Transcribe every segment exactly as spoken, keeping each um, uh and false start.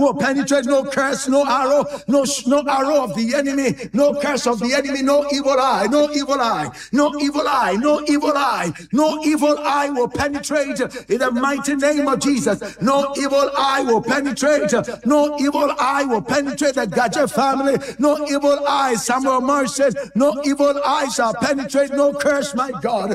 will penetrate, no curse, no arrow, no, no arrow of the enemy, no curse of the enemy, no evil eye, no evil eye, no evil eye, no evil eye, no evil eye will penetrate in the mighty name of Jesus. No evil eye will penetrate, no evil eye will penetrate the Gadget family, no evil eye, Samuel Marsh said, no evil eye shall penetrate, no curse, my God.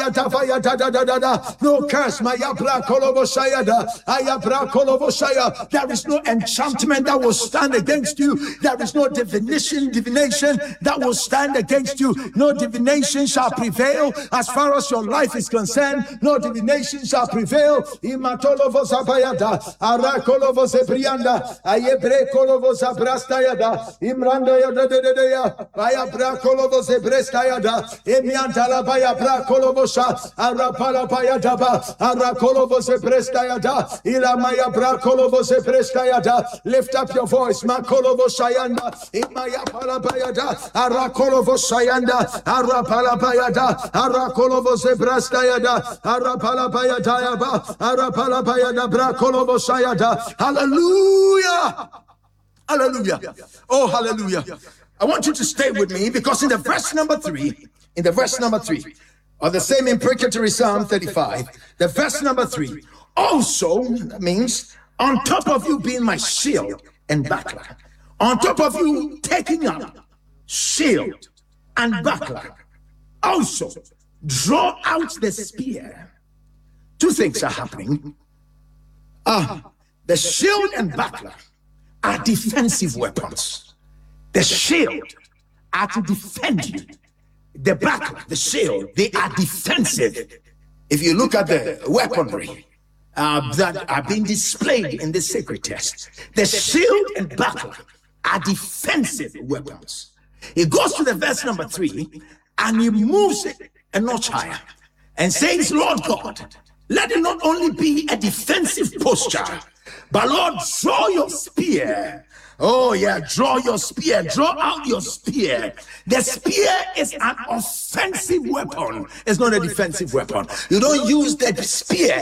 No curse, my Yabra Koloboshayada, Ayabra Koloboshaya. There is no enchantment that will stand against you. There is no divination, divination that will stand against you. No divination shall prevail as far as your life is concerned. No divination shall prevail. Imatolovo Zapayada, Arakolovo Zebrianda, Ayebre Kolovo Zabrastayada, Imranda Yadadea, Ayabra Kolovo Zebrestayada, Emiantala Bayabra Kolobosha, Arapala Bayadaba, Arakolovo Zebrestayada, Ilamaya Brakolovo Zebrestayada. Lift up your voice, Makolovo Shayanda, Imaya Palabayada, Arakolovo Shayanda, Arapalabayada, Arakolovo Zebrastayada, Arapalabayada, Arapalabayada, Brakolovo Shayada. Hallelujah! Hallelujah! Oh, hallelujah! I want you to stay with me because in the verse number three, in the verse number three, of the same imprecatory Psalm thirty-five, the verse number three, also that means on top of you being my shield and buckler, on top of you taking up shield and buckler, also draw out the spear. Two things are happening. Uh, the shield and buckler are defensive weapons. The shield are to defend you. The buckler, the shield, they are defensive. If you look at the weaponry uh, that are being displayed in the sacred text, the shield and buckler are defensive weapons. He goes to the verse number three and he moves it a notch higher and says, Lord God, let it not only be a defensive posture, but Lord, draw your spear. Oh yeah, draw your spear, draw out your spear. The spear is an offensive weapon. It's not a defensive weapon. You don't use the spear